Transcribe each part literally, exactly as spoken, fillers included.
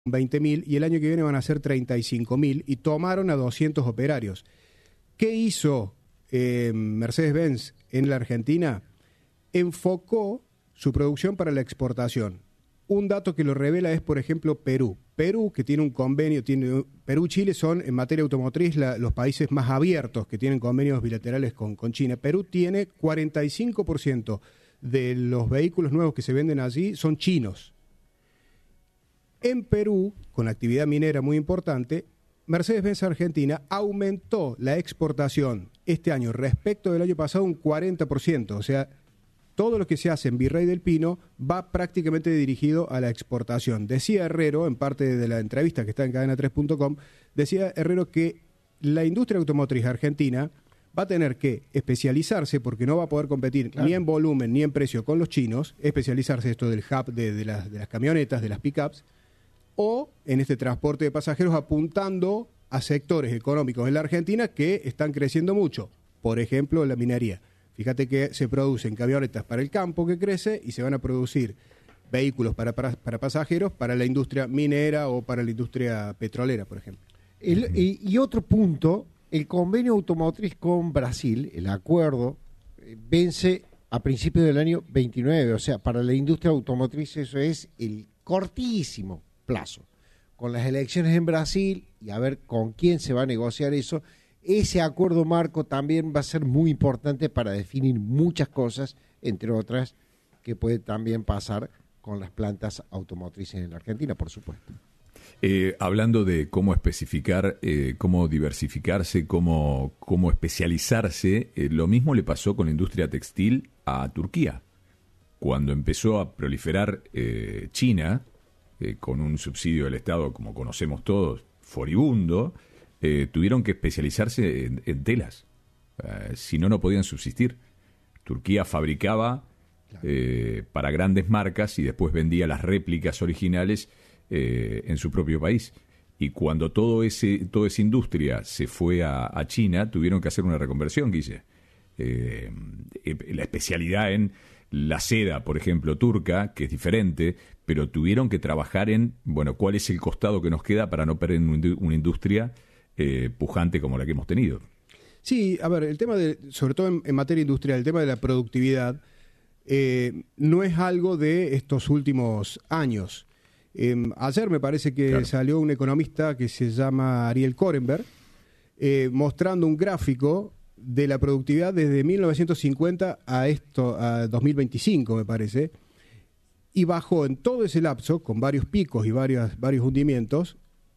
veinte mil y el año que viene van a ser treinta y cinco mil y tomaron a doscientos operarios. ¿Qué hizo eh, Mercedes-Benz en la Argentina? Enfocó su producción para la exportación. Un dato que lo revela es, por ejemplo, Perú. Perú, que tiene un convenio, tiene, Perú y Chile son, en materia automotriz, la, los países más abiertos que tienen convenios bilaterales con, con China. Perú tiene cuarenta y cinco por ciento de los vehículos nuevos que se venden allí son chinos. En Perú, con actividad minera muy importante, Mercedes-Benz Argentina aumentó la exportación este año respecto del año pasado un cuarenta por ciento. O sea, todo lo que se hace en Virrey del Pino va prácticamente dirigido a la exportación. Decía Herrero, en parte de la entrevista que está en cadena tres punto com, decía Herrero que la industria automotriz argentina va a tener que especializarse porque no va a poder competir claro. ni en volumen ni en precio con los chinos, especializarse esto del hub de, de, las, de las camionetas, de las pick-ups, o en este transporte de pasajeros apuntando a sectores económicos en la Argentina que están creciendo mucho. Por ejemplo, la minería. Fíjate que se producen camionetas para el campo que crece y se van a producir vehículos para, para, para pasajeros para la industria minera o para la industria petrolera, por ejemplo. El, y, y otro punto, el convenio automotriz con Brasil, el acuerdo, eh, vence a principios del año veintinueve. O sea, para la industria automotriz eso es el cortísimo plazo. Con las elecciones en Brasil y a ver con quién se va a negociar eso, ese acuerdo marco también va a ser muy importante para definir muchas cosas, entre otras, que puede también pasar con las plantas automotrices en la Argentina, por supuesto. Eh, hablando de cómo especificar, eh, cómo diversificarse, cómo, cómo especializarse, eh, lo mismo le pasó con la industria textil a Turquía. Cuando empezó a proliferar eh, China, eh, con un subsidio del Estado, como conocemos todos, furibundo, eh, tuvieron que especializarse en, en telas. Eh, si no, no podían subsistir. Turquía fabricaba claro. eh, para grandes marcas y después vendía las réplicas originales eh, en su propio país. Y cuando todo ese toda esa industria se fue a, a China, tuvieron que hacer una reconversión, Guille. Eh, la especialidad en la seda, por ejemplo, turca, que es diferente, pero tuvieron que trabajar en, bueno, cuál es el costado que nos queda para no perder una industria eh, pujante como la que hemos tenido. Sí, a ver, el tema de, sobre todo en, en materia industrial, el tema de la productividad eh, no es algo de estos últimos años. Eh, ayer me parece que claro. salió un economista que se llama Ariel Korenberg eh, mostrando un gráfico de la productividad desde mil novecientos cincuenta a esto a dos mil veinticinco, me parece, y bajó en todo ese lapso, con varios picos y varios, varios hundimientos,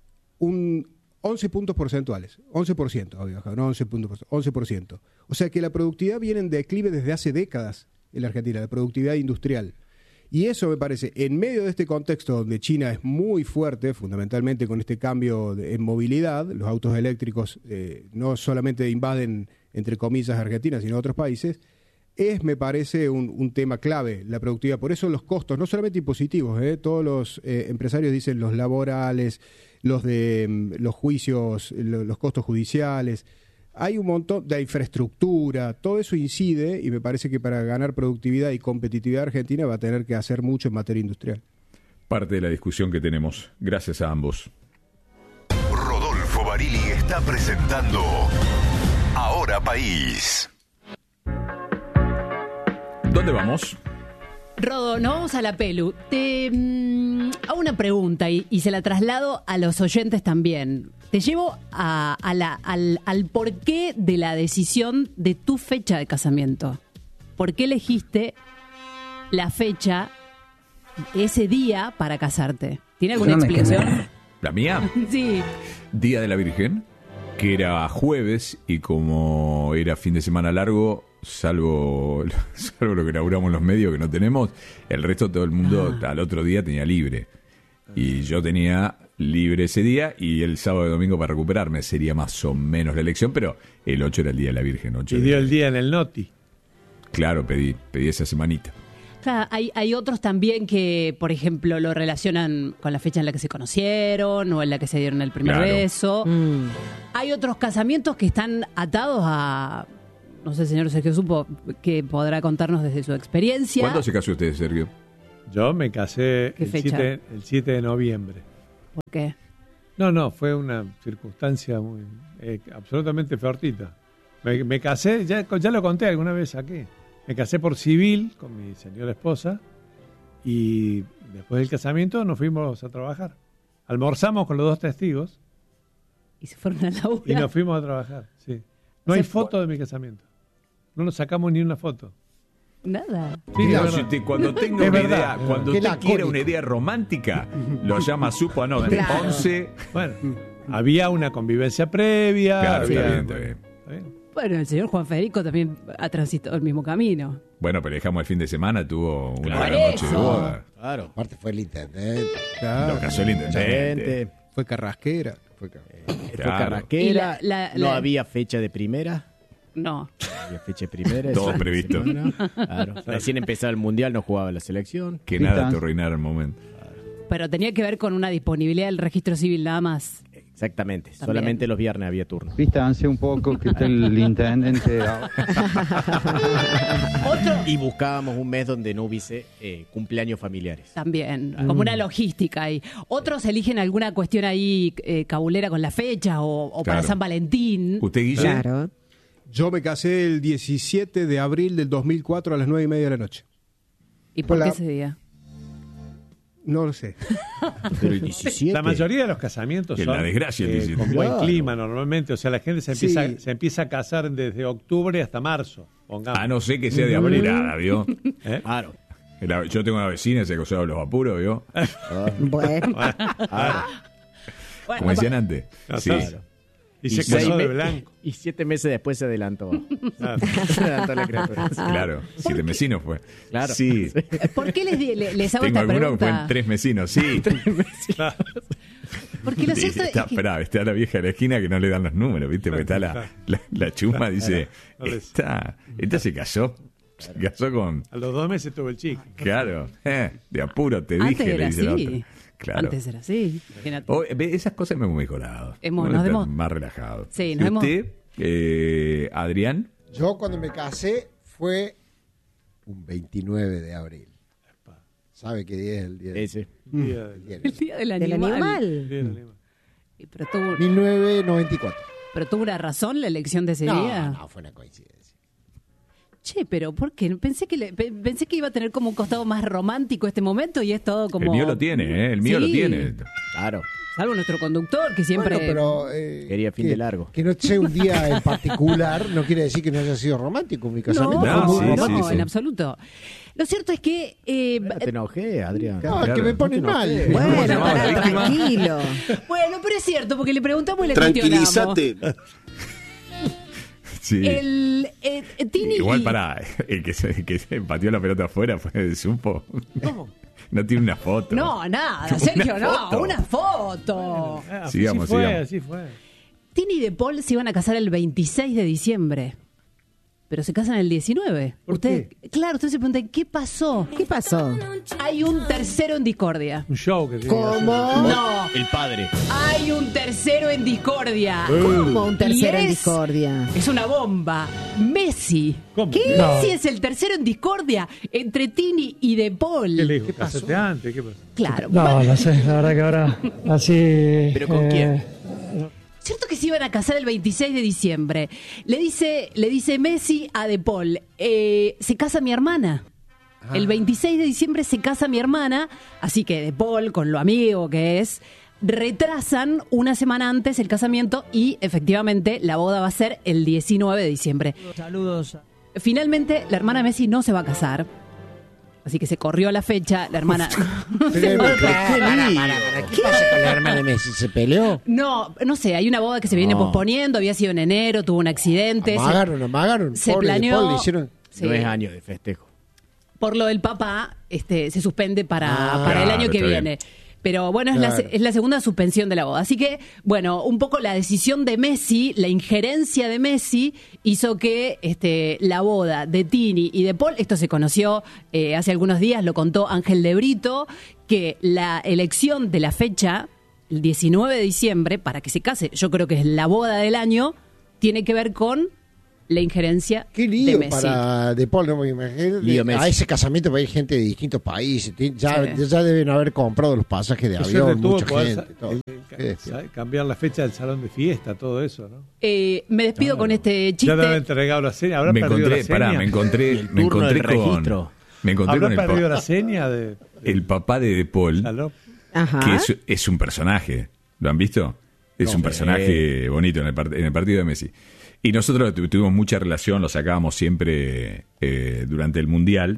un once puntos porcentuales, once por ciento había bajado, no once puntos, once por ciento. O sea que la productividad viene en declive desde hace décadas en la Argentina, la productividad industrial. Y eso me parece, en medio de este contexto donde China es muy fuerte, fundamentalmente con este cambio de, en movilidad, los autos eléctricos eh, no solamente invaden, entre comillas, Argentina, sino otros países, es, me parece, un, un tema clave, la productividad. Por eso los costos, no solamente impositivos, ¿eh? todos los eh, empresarios dicen los laborales, los de los juicios, los costos judiciales, hay un montón de infraestructura, todo eso incide y me parece que para ganar productividad y competitividad Argentina va a tener que hacer mucho en materia industrial. Parte de la discusión que tenemos. Gracias a ambos. Rodolfo Barili está presentando Ahora País. ¿Dónde vamos? Rodo, nos vamos a la Pelu. Te mmm, hago una pregunta y, y se la traslado a los oyentes también. Te llevo a, a la, al, al porqué de la decisión de tu fecha de casamiento. ¿Por qué elegiste la fecha, ese día, para casarte? ¿Tiene alguna no explicación? ¿La mía? Sí. Día de la Virgen, que era jueves y como era fin de semana largo, salvo, salvo lo que laburamos los medios que no tenemos, el resto todo el mundo ah. al otro día tenía libre. Y yo tenía libre ese día y el sábado y domingo para recuperarme. Sería más o menos la elección, pero el ocho era el Día de la Virgen. Y dio el día en el Noti. Claro, pedí, pedí esa semanita. Claro, hay, hay otros también que, por ejemplo, lo relacionan con la fecha en la que se conocieron o en la que se dieron el primer claro. beso. Mm. Hay otros casamientos que están atados a... No sé, señor Sergio Supo, que podrá contarnos desde su experiencia. ¿Cuándo se casó usted, Sergio? Yo me casé el siete, el siete de noviembre. ¿Por qué? No, no, fue una circunstancia muy eh, absolutamente fortuita. Me, me casé, ya, ya lo conté alguna vez aquí. Me casé por civil con mi señora esposa y después del casamiento nos fuimos a trabajar. Almorzamos con los dos testigos Y se fueron a laburar. y nos fuimos a trabajar, sí. No Se hay fue- foto de mi casamiento. No nos sacamos ni una foto. Nada. Sí, Mira, de si verdad. usted- cuando tenga Es una verdad. idea, cuando Qué usted lacónico. quiera una idea romántica, lo llama Supo Anote. Claro. once. Bueno, había una convivencia previa. Claro, está había- bien, está bien. está bien. Bueno, el señor Juan Federico también ha transitado el mismo camino. Bueno, pero dejamos el fin de semana, tuvo una Claro. gran noche de Eso. boda. Claro. Aparte fue el intendente. Claro, Lo casó el intendente. Gente, fue carrasquera. Fue ca- fue Claro. carrasquera, Y la- la- no la- había fecha de primera. No. No había fecha de primera. Todo esa previsto. semana. Claro. Recién empezaba el mundial, no jugaba la selección. Que nada te arruinara el momento. Pero tenía que ver con una disponibilidad del registro civil nada más. Exactamente. También. Solamente los viernes había turno. Distancia un poco, que está el intendente. Y buscábamos un mes donde no hubiese eh, cumpleaños familiares. También, como una logística ahí. Otros eligen alguna cuestión ahí eh, cabulera con la fecha o, o para Claro. San Valentín. ¿Usted, Guille? Claro. Yo me casé el diecisiete de abril del dos mil cuatro a las nueve y media de la noche. ¿Y por Hola. qué ese día? No lo sé. Pero el diecisiete. La mayoría de los casamientos Que son la desgracia, el eh, diecisiete. con buen Claro. clima normalmente. O sea, la gente se empieza, Sí. se empieza a casar desde octubre hasta marzo. Pongamos. A no ser que sea de abrelada, ¿vio? ¿Eh? Claro. La- Yo tengo una vecina que se acosaba a los apuros, ¿vio? Bueno, Como decían antes. No, Sí. claro. Y, Y se seis casó de me- blanco. Y siete meses después se adelantó. Claro. Se adelantó la criatura. Claro, siete vecinos fue. Claro. Sí. ¿Por qué les, di- le- les hago Tengo esta algunos que pregunta? fueron tres vecinos, sí. Porque lo Sí, cierto está, es que... esperá, está la vieja de la esquina que no le dan los números, ¿viste? Porque está la, la, la chuma, dice, No les- esta, esta se casó, se casó con, A los dos meses tuvo el chico. claro, eh, de apuro te Antes dije, le era dice la así. otra. Claro. Antes era así. Imagínate. Oh, ve, esas cosas me hemos mejorado. Hemos- Bueno, nos está hemos- más relajado. Sí, ¿Y nos hemos- usted, eh, Adrián? Yo cuando me casé fue un veintinueve de abril. ¿Sabe qué día es el día? de- Ese. Día del- el día El del- día del del animal. animal. día del animal. Pero tuvo, mil novecientos noventa y cuatro. pero tuvo una razón la elección de ese No, día. no, fue una coincidencia. Che, pero ¿por qué? Pensé que, le- pe- pensé que iba a tener como un costado más romántico este momento y es todo como... El mío lo tiene, ¿eh? El mío Sí. lo tiene. Claro. Salvo nuestro conductor, que siempre... Bueno, pero, eh, Quería fin que- de largo. Que no sea un día en particular no quiere decir que no haya sido romántico. Mi No, casamiento No, fue muy sí, no, romántico. sí. en absoluto. Lo cierto es que... eh, No te enojé, Adrián. No, es que Claro. me ponen No te mal. enojes. Bueno, No, pará, la víctima. tranquilo. bueno, pero es cierto, porque le preguntamos y le cuestionamos. Sí. El, eh, Tini Igual y- para el que se, el que se pateó la pelota afuera fue de Supo. No tiene una foto. No, nada, Una Sergio, no, foto. una foto. Ah, Sigamos, así fue, sigamos. así fue. Tini y De Paul se iban a casar el veintiséis de diciembre, pero se casan el diecinueve. ¿Por Usted, claro, usted se pregunta, ¿qué pasó? ¿Qué pasó? Hay un tercero en discordia. Un show que tiene que ¿Cómo? hacer. No, El padre. hay un tercero en discordia. ¿Cómo un tercero Y en es- discordia? Es una bomba. Messi. ¿Cómo? ¿Qué? No. Messi es el tercero en discordia entre Tini y De Paul. ¿Qué le dijo? Casate antes, ¿qué pasó? Claro. No, no sé, la verdad que ahora así... ¿Pero con eh, quién? Cierto que se iban a casar el veintiséis de diciembre. Le dice, le dice Messi a De Paul, eh, se casa mi hermana. El veintiséis de diciembre se casa mi hermana, así que De Paul, con lo amigo que es, retrasan una semana antes el casamiento y efectivamente la boda va a ser el diecinueve de diciembre. Saludos. Finalmente, la hermana Messi no se va a casar. Así que se corrió la fecha, la hermana... Pero, pero, ¿qué lío? ¿Qué pasa con la hermana de Messi? ¿Se peleó? No, no sé, hay una boda que se viene No. posponiendo, había sido en enero, tuvo un accidente. se- Amagaron, amagaron. se Pobre de planeó- Paul, le hicieron... Sí. No es año de festejo. Por lo del papá, este, se suspende para, Ah, para el claro, año que está viene. bien. Pero bueno, es, la, Claro. es la segunda suspensión de la boda. Así que, bueno, un poco la decisión de Messi, la injerencia de Messi, hizo que este, la boda de Tini y de Paul, esto se conoció eh, hace algunos días, lo contó Ángel de Brito, que la elección de la fecha, el diecinueve de diciembre, para que se case, yo creo que es la boda del año, tiene que ver con la injerencia Qué lío de Messi. para De Paul, no me imagino. Lío A Messi. ese casamiento va a ir gente de distintos países. Ya, Sí. ya deben haber comprado los pasajes de Eso avión, tuvo mucha poder gente. sa- todo. el- Qué el- sa- cambiar la fecha del salón de fiesta, todo eso, ¿no? Eh, me despido con este Ya chiste. te han entregado la seña, habrá Me perdido encontré, la seña. pará, me encontré, Y el me turno encontré del con, registro. me encontré ¿Habrá con el, perdido pa- la seña de, de el papá de De Paul, salón? Ajá. que es, es un personaje. ¿Lo han visto? Es No un sé. personaje bonito en el, part- en el partido de Messi. Y nosotros tu- tuvimos mucha relación, lo sacábamos siempre eh, durante el Mundial.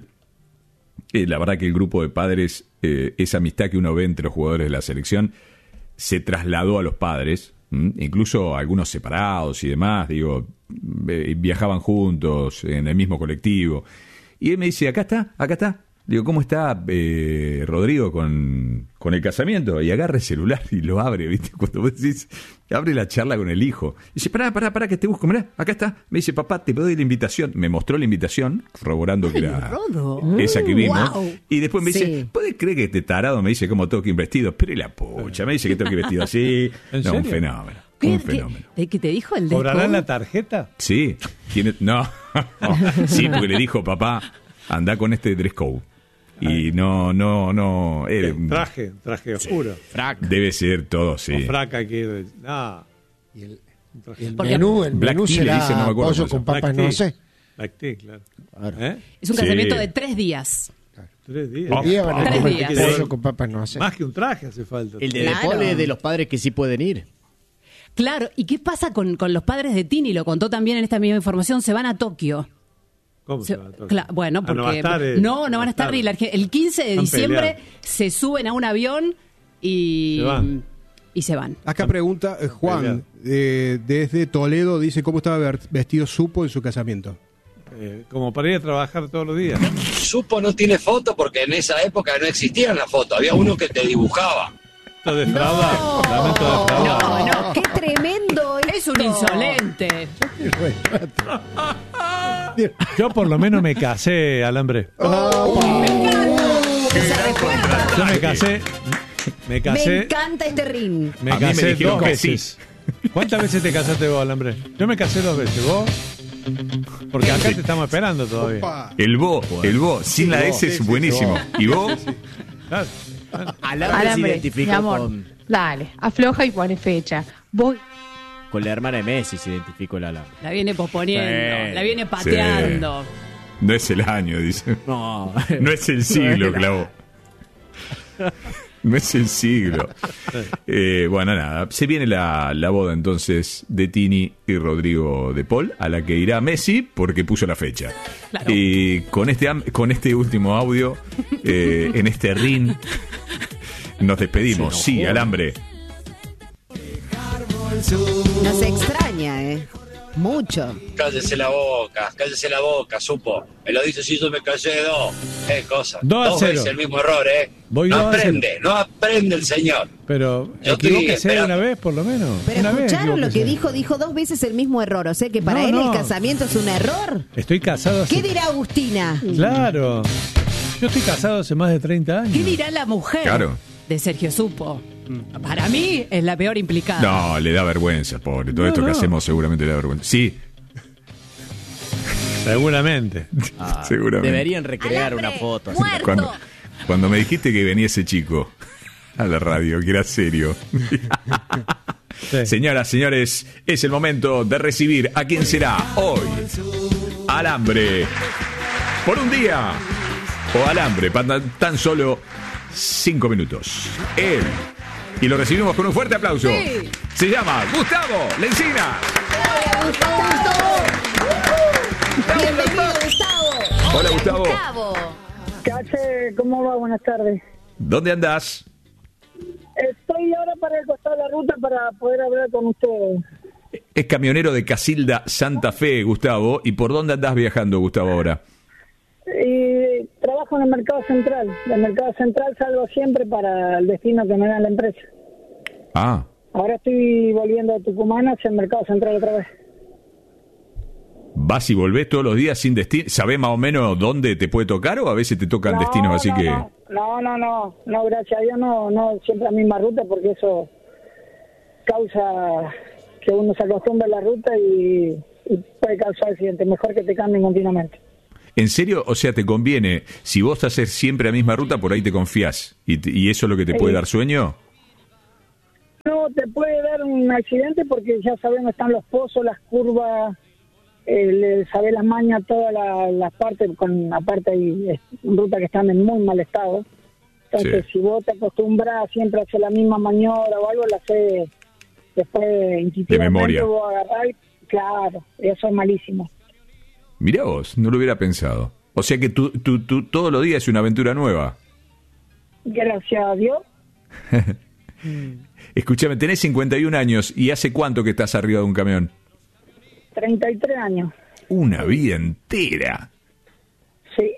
Eh, la verdad que el grupo de padres, eh, esa amistad que uno ve entre los jugadores de la selección, se trasladó a los padres, ¿m? Incluso algunos separados y demás, digo, eh, viajaban juntos en el mismo colectivo. Y él me dice, acá está, acá está. Digo, ¿cómo está eh, Rodrigo con, con el casamiento? Y agarra el celular y lo abre, ¿viste? Cuando vos decís, abre la charla con el hijo. Y dice, pará, pará, pará, que te busco, mirá, acá está. Me dice, papá, te doy la invitación. Me mostró la invitación, corroborando que era Rodo. esa que vimos. Wow. Y después me dice, Sí. ¿puedes creer que este tarado me dice cómo tengo que ir vestido? Pero y la pucha, me dice que tengo que ir vestido así. ¿En No, un serio? fenómeno. ¿Qué, Un qué- fenómeno. de qué te dijo el de ¿Cobrarán Paul? la tarjeta? Sí, tiene, no, sí, porque le dijo, papá, anda con este dress code. Y no, no, no, eh, Traje, traje oscuro. Frac. debe ser todo, sí. O fraca hay que ir. de- No. Y el, un traje. y el Porque- menú, el Black menú tea le será dicen, no me acuerdo pollo cómo con se papas, Black no tea. sé. Black tea, claro. Claro. ¿Eh? Es un Sí. casamiento de tres días. Tres días. Un día van a Tres comer días. pollo con papas, no sé. Más que un traje hace falta. El de Claro. De Paul es de los padres que sí pueden ir. Claro, ¿y qué pasa con, con los padres de Tini? Lo contó también en esta misma información, se van a Tokio. ¿Cómo Se- se va a tocar? cla- bueno, Ah, porque no va a estar, eh, no, no van a estar ni la Arge- el quince de Están diciembre peleados. se suben a un avión y Se van. y se van. Acá pregunta eh, Juan, eh, desde Toledo, dice cómo estaba ver- vestido Supo en su casamiento. Eh, como para ir a trabajar todos los días. Supo no tiene foto porque en esa época no existían las fotos, había uno que te dibujaba. Esto defrauda. Lamento defraudar. No, no, qué tremendo Es un esto. insolente. Yo por lo menos me casé, Alambre. Esa respuesta. Yo me casé. Me Me casé. encanta este ring. Me A mí me casé dijeron dos que sí. veces. ¿Cuántas veces te casaste vos, Alambre? Yo me casé dos veces. ¿Vos? Porque acá te estamos esperando todavía. Opa. El Bo, el Bo, sin la S es buenísimo. ¿Y vos? Claro. Alambre se Alambre, identificó mi amor, con, dale, afloja y pone fecha. Voy. con la hermana de Messi, se identificó el alambre. La viene posponiendo, Sí. la viene pateando. No es el año, dice. No, No es el siglo, clavó. No es el siglo. Eh, bueno, nada. Se viene la, la boda entonces de Tini y Rodrigo de Paul, a la que irá Messi porque puso la fecha. Claro. Y con este, am- con este último audio, eh, en este ring, nos despedimos. Sí, Alambre. Nos extraña, ¿eh? Mucho. Cállese la boca, cállese la boca, Supo. Me lo dice si yo me callé dos. Eh, cosa. Dos a Dos cero. veces el mismo error, ¿eh? Voy no dos a aprende, no aprende el señor. Pero Yo estoy equivóquese esperando. una vez, por lo menos. Pero una vez escucharon lo que equivóquese. dijo, dijo dos veces el mismo error. O sea que para No, él no. el casamiento es un error. Estoy casado hace... ¿Qué dirá Agustina? Claro. Yo estoy casado hace más de treinta años. ¿Qué dirá la mujer Claro. de Sergio Supo? Para mí es la peor implicada. No, le da vergüenza, pobre. Todo No, esto que no. hacemos seguramente le da vergüenza. Sí, Seguramente. Ah, Seguramente. Deberían recrear una foto. así. Muerto. Cuando, cuando me dijiste que venía ese chico a la radio, que era serio. Sí. Señoras, señores, es el momento de recibir a quien será hoy Alambre por un día o Alambre para tan solo cinco minutos. Él, y lo recibimos con un fuerte aplauso. Sí. Se llama Gustavo Lencina. Bienvenido, Gustavo. Hola, Gustavo. Gustavo. ¿Qué hace? ¿Cómo va? Buenas tardes. ¿Dónde andás? Estoy ahora para el costado de la ruta para poder hablar con ustedes. Es camionero de Casilda, Santa Fe, Gustavo. ¿Y por dónde andás viajando, Gustavo, ahora? Y trabajo en el mercado central. Del mercado central salgo siempre para el destino que me da la empresa. Ah, Ahora estoy volviendo a Tucumán hacia el mercado central otra vez. ¿vas y volvés todos los días sin destino? ¿Sabés más o menos dónde te puede tocar o a veces te tocan No, destinos así no, que...? No, no, no, no, no, gracias a Dios no, no siempre la misma ruta porque eso causa que uno se acostumbre a la ruta y y puede causar accidentes. Mejor que te cambien continuamente. ¿En serio? O sea, ¿te conviene? Si vos haces siempre la misma ruta, por ahí te confías. ¿Y, te- y eso es lo que te puede Sí. dar sueño? No, te puede dar un accidente porque ya sabes dónde están los pozos, las curvas, eh, le sabés las mañas, todas la- las partes, con aparte hay eh, rutas que están en muy mal estado. Entonces, Sí. si vos te acostumbras siempre a hacer la misma maniobra o algo, la haces después intuitivamente, memoria. vos agarrás y, claro, eso es malísimo. Mirá vos, no lo hubiera pensado. O sea que tú, tú, tú todos los días es una aventura nueva. Gracias a Dios. Escúchame, tenés cincuenta y un años y ¿hace cuánto que estás arriba de un camión? treinta y tres años. Una vida entera. Sí.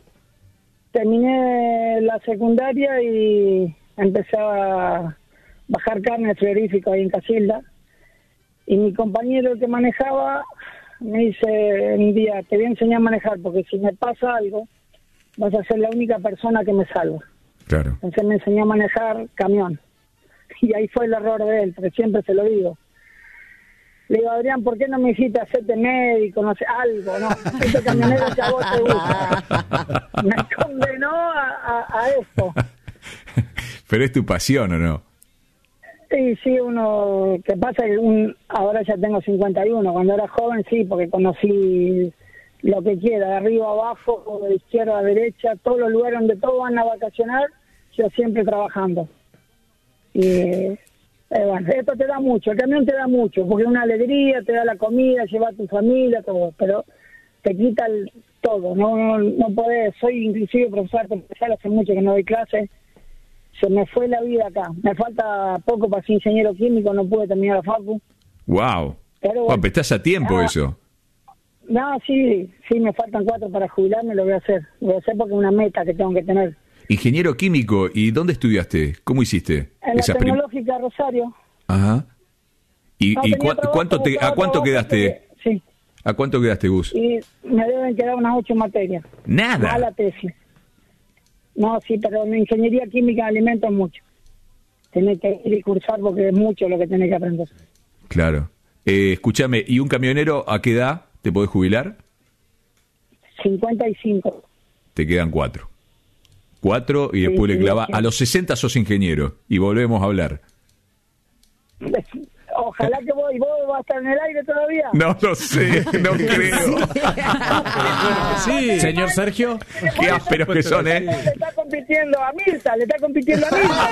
Terminé la secundaria y empecé a bajar carne al frigorífico ahí en Casilda. Y mi compañero que manejaba me dice un día, te voy a enseñar a manejar porque si me pasa algo, vas a ser la única persona que me salva. Claro. Entonces me enseñó a manejar camión. Y ahí fue el error de él, porque siempre se lo digo. Le digo, Adrián, ¿por qué no me hiciste hacerte médico, no sé, algo, no? Este camionero que a vos te gusta. Me condenó a, a, a esto. Pero es tu pasión, ¿o no? Sí, sí, uno, que pasa que un, ahora ya tengo cincuenta y uno, cuando era joven sí, porque conocí lo que quiera, de arriba a abajo, de izquierda a derecha, todos los lugares donde todos van a vacacionar, yo siempre trabajando. Y eh, bueno, esto te da mucho, el camión te da mucho, porque es una alegría, te da la comida, lleva a tu familia, todo, pero te quita el, todo, no, no, no podés, soy inclusive profesor especial, hace mucho que no doy clases, se me fue la vida acá, me falta poco para ser ingeniero químico, no pude terminar la facu. Wow. Pero bueno. Bueno, pero estás a tiempo Ah. eso. No, sí, sí, me faltan cuatro para jubilarme, lo voy a hacer, lo voy a hacer porque es una meta que tengo que tener. Ingeniero químico, ¿y dónde estudiaste? ¿Cómo hiciste? En la Esas prim- tecnológica Rosario. Ajá. ¿Y, No, y tenía cua- trabajo, cuánto te, a buscaba cuánto trabajo quedaste? porque- Sí, ¿A cuánto quedaste, Gus? y me deben quedar unas ocho materias. Nada. Más la tesis. No, sí, pero en ingeniería química de alimentos es mucho. Tenés que ir y cursar porque es mucho lo que tenés que aprender. Claro. Eh, escúchame, ¿y un camionero a qué edad te podés jubilar? cincuenta y cinco. Te quedan cuatro. Cuatro y después Sí, le sí, clava. sí. A los sesenta sos ingeniero y volvemos a hablar. Ojalá que vos, y vos vas a estar en el aire todavía. No lo sé, no creo. Sí. Señor Sergio. Qué ásperos que son, ¿eh? Le está compitiendo a Mirta, le está compitiendo a Mirta.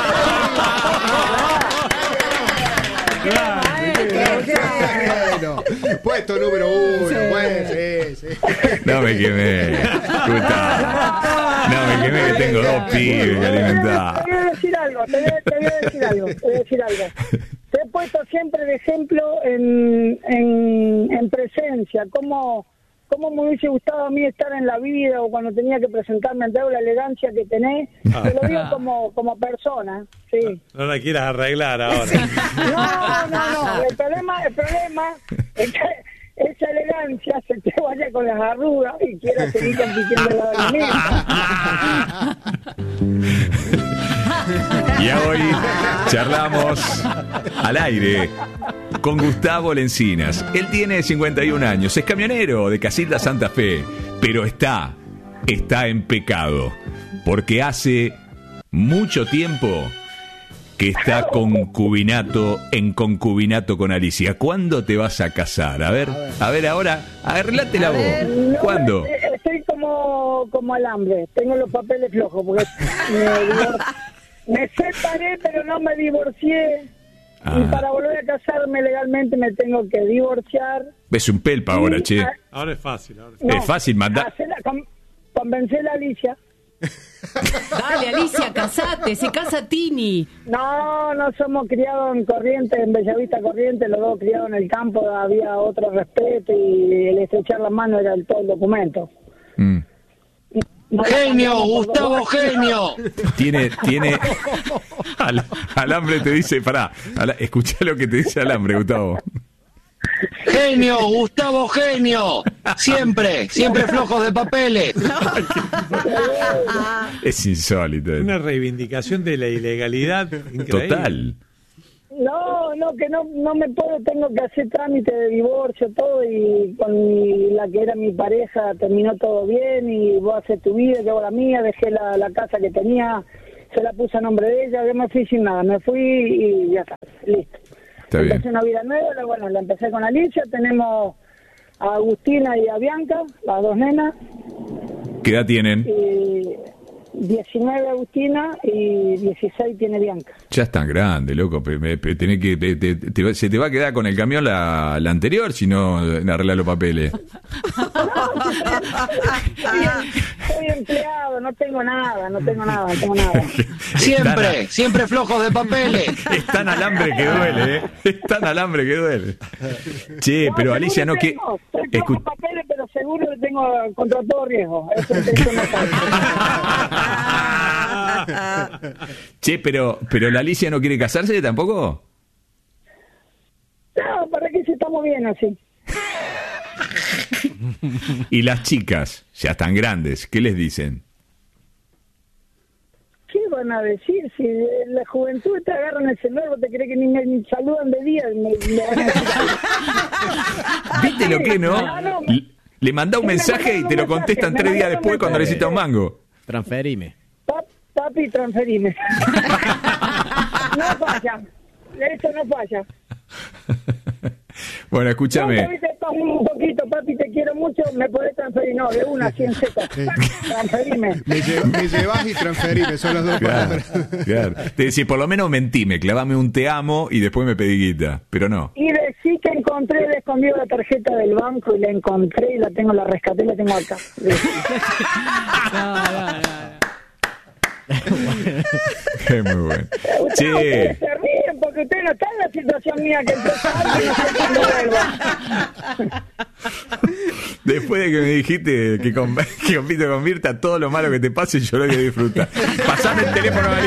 Bueno, puesto número uno, pues, sí, sí. No me quemé. Escuchá. No me quemé que tengo dos pibes que alimentar. Te voy a decir algo, te voy a, te voy a decir algo, te voy a decir algo. Te he puesto siempre de ejemplo en, en, en presencia, cómo, cómo me hubiese gustado a mí estar en la vida o cuando tenía que presentarme ante la elegancia que tenés. Te lo digo como, como persona, sí. No la quieras arreglar ahora. No, no, no, el problema, el problema es que esa elegancia se te vaya con las arrugas y quieras seguir compitiendo en la misma. Y hoy charlamos al aire con Gustavo Lencinas. Él tiene cincuenta y un años, es camionero de Casilda Santa Fe, pero está, está en pecado, porque hace mucho tiempo que está concubinato en concubinato con Alicia. ¿Cuándo te vas a casar? A ver, a ver ahora, arreglate la voz. No, ¿Cuándo? eh, Estoy como, como alambre, tengo los papeles flojos porque me, divor- me separé pero no me divorcié. Ah. Y para volver a casarme legalmente me tengo que divorciar. Es un pelpa ahora, Y, che. ah, Ahora es fácil. Ahora es no, Es fácil mandar. hacerla- con- convencer a Alicia. Dale, Alicia, casate, se casa Tini. No, no somos criados en Corrientes, en Bellavista Corrientes, los dos criados en el campo, había otro respeto y el estrechar la mano era el todo el documento. Mm. No, Genio, no, Gustavo, no, genio. Tiene, tiene. Al- alambre te dice, pará, ala- escuchá lo que te dice Alambre, Gustavo. Genio, Gustavo, genio. Siempre, siempre flojos de papeles. Es insólito. una reivindicación de la ilegalidad increíble. Total. No, no, que no no me puedo, tengo que hacer trámite de divorcio, todo, y con mi- la que era mi pareja terminó todo bien, y vos haces tu vida, yo hago la mía, dejé la, la casa que tenía, se la puse a nombre de ella, yo me fui sin nada, me fui y ya está, listo. Está bien. Empecé una vida nueva, la- bueno, la empecé con Alicia, tenemos a Agustina y a Bianca, las dos nenas, ¿Qué edad tienen? y diecinueve Agustina y dieciséis tiene Bianca. Ya están grandes, loco. pe- pe- pe- tenés que, te- te- te va- se te va a quedar con el camión la, la anterior si no arreglar los papeles. Soy empleado, no tengo nada, no tengo nada, no tengo nada. Siempre, siempre flojos de papeles. Es tan alambre que duele, ¿eh? Es tan alambre que duele. Che, pero Alicia, no que... Tengo, tengo Escu- papeles, pero seguro que tengo contra todo riesgo. Eso, eso no Che, pero, pero la Alicia no quiere casarse tampoco. No, ¿para qué si estamos bien así? Y las chicas, ya están grandes, ¿qué les dicen? ¿Qué van a decir? Si la juventud te agarran el celular, vos te crees que ni me ni saludan de día. Me, me van a decir, ¿Viste lo que no? No, no. Le- Le mandá un mensaje y te lo contestan tres días después cuando necesita un mango. Transferime. "Pap- papi, transferime. No falla. Eso no falla. Bueno, No, escúchame. papi, te paso un poquito, papi, te quiero mucho, me podés transferir. No, de una, cien setas. Transferime. Me, lle- me llevas y transferime, son las dos Claro, palabras. claro. Te decís, por lo menos mentime, clavame un te amo y después me pedí guita. Pero no. Y decí que encontré, le escondí la tarjeta del banco y la encontré y la tengo, la rescaté y la tengo acá. Es muy bueno. Ustedes Che, se ríen porque ustedes no están en la situación mía que empieza algo y no sé cuándo vuelva. después de que me dijiste que, con, que compito con Mirta, todo lo malo que te pase yo lo voy a disfrutar. Pasame el teléfono a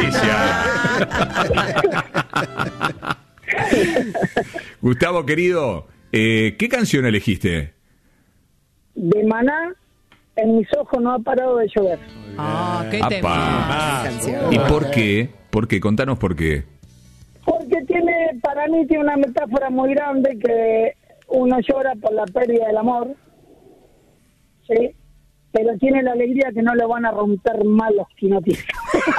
Alicia. Gustavo, querido, eh, ¿qué canción elegiste? De Maná, en mis ojos no ha parado de llover. Ah, qué Apa. tema. ¿Y por qué? ¿Por qué? Contanos por qué. Porque tiene, para mí tiene una metáfora muy grande que uno llora por la pérdida del amor, ¿sí? Pero tiene la alegría que no lo van a romper mal los que no tienen.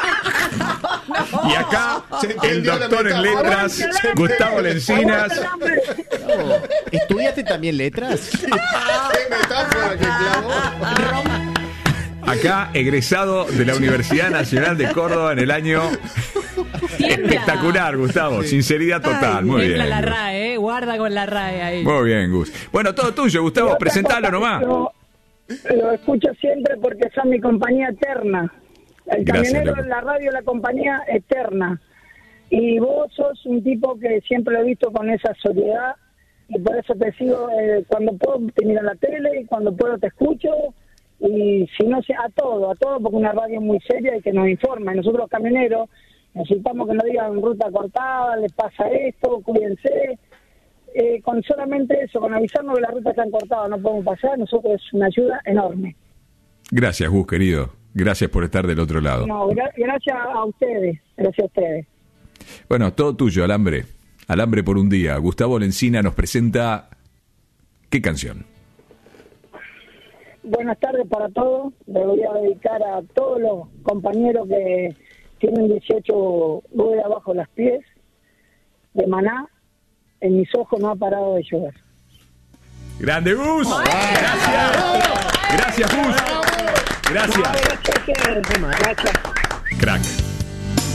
Y acá, el doctor en letras, Gustavo Lencinas. ¿Estudiaste también letras? ¡Qué metáfora que clavó! Acá, egresado de la Universidad Nacional de Córdoba en el año... Espectacular, Gustavo. Sinceridad total. Muy Tiembla bien. la R A E, eh. Guarda con la R A E ahí. Muy bien, Gus. Bueno, todo tuyo, Gustavo. Presentalo nomás. Lo, lo escucho siempre porque son mi compañía eterna. El Gracias, camionero loco. en la radio, la compañía eterna. Y vos sos un tipo que siempre lo he visto con esa soledad. Y por eso te sigo, eh, cuando puedo te miro en la tele y cuando puedo te escucho. Y si no, sé, a todo, a todo, porque una radio muy seria y que nos informa. Y nosotros los camioneros necesitamos que nos digan ruta cortada, les pasa esto, cuídense. Eh, con solamente eso, con avisarnos que las rutas están cortadas, no podemos pasar, nosotros es una ayuda enorme. Gracias, Gus, querido. Gracias por estar del otro lado. No, gra- gracias a ustedes, gracias a ustedes. Bueno, todo tuyo, Alambre. Alambre por un día. Gustavo Lencina nos presenta... ¿Qué canción? Buenas tardes para todos, le voy a dedicar a todos los compañeros que tienen dieciocho ruedas bajo las pies, de Maná, en mis ojos no ha parado de llover. ¡Grande, Gus! ¡Gracias! ¡Gracias, Gus! ¡Gracias! Gracias. Crack.